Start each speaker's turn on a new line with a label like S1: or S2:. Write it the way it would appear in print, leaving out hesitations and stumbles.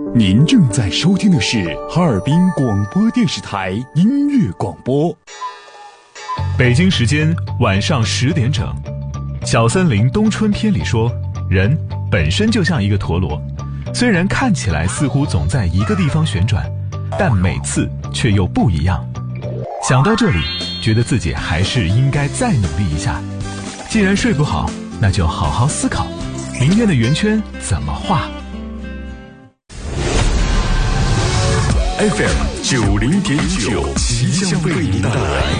S1: 您正在收听的是哈尔滨广播电视台音乐广播。
S2: 北京时间晚上10点整，小森林冬春篇里说，人本身就像一个陀螺，虽然看起来似乎总在一个地方旋转，但每次却又不一样。想到这里，觉得自己还是应该再努力一下。既然睡不好，那就好好思考，明天的圆圈怎么画。
S1: FM 90.9，奇象为您带来